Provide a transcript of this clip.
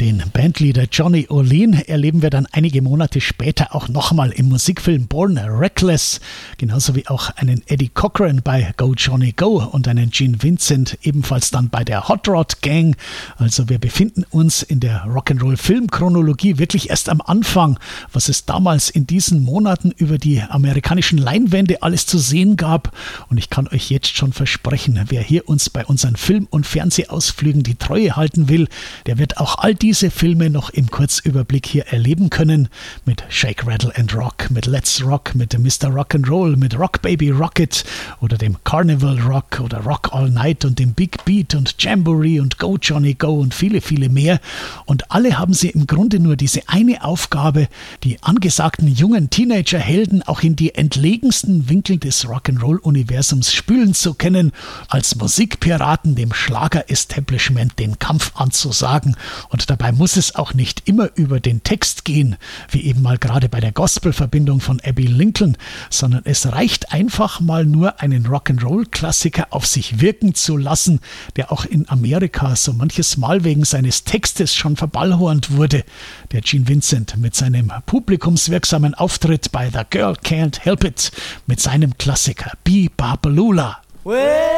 Den Bandleader Johnny Olin erleben wir dann einige Monate später auch nochmal im Musikfilm Born Reckless, genauso wie auch einen Eddie Cochran bei Go Johnny Go und einen Gene Vincent ebenfalls dann bei der Hot Rod Gang. Also wir befinden uns in der Rock'n'Roll-Filmchronologie wirklich erst am Anfang, was es damals in diesen Monaten über die amerikanischen Leinwände alles zu sehen gab. Und ich kann euch jetzt schon versprechen, wer hier uns bei unseren Film- und Fernsehausflügen die Treue halten will, der wird auch all diese Filme noch im Kurzüberblick hier erleben können. Mit Shake, Rattle and Rock, mit Let's Rock, mit Mr. Rock'n'Roll, mit Rock Baby Rocket oder dem Carnival Rock oder Rock All Night und dem Big Beat und Jamboree und Go Johnny Go und viele, viele mehr. Und alle haben sie im Grunde nur diese eine Aufgabe, die angesagten jungen Teenagerhelden auch in die entlegensten Winkel des Rock'n'Roll-Universums spülen zu können, als Musikpiraten dem Schlager-Establishment den Kampf anzusagen. Und dabei muss es auch nicht immer über den Text gehen, wie eben mal gerade bei der Gospel-Verbindung von Abbey Lincoln, sondern es reicht einfach mal nur einen Rock'n'Roll-Klassiker auf sich wirken zu lassen, der auch in Amerika so manches Mal wegen seines Textes schon verballhornt wurde. Der Gene Vincent mit seinem publikumswirksamen Auftritt bei The Girl Can't Help It, mit seinem Klassiker Be Barbalola.